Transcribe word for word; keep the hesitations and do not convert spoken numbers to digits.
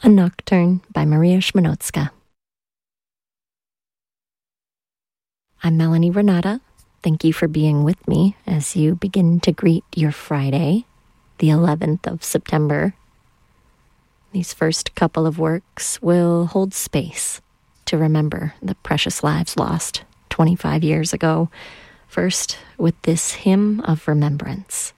A Nocturne by Maria Szmanowska. I'm Melanie Renata. Thank you for being with me as you begin to greet your Friday, the eleventh of September. These first couple of works will hold space to remember the precious lives lost twenty-five years ago. First, with this hymn of remembrance.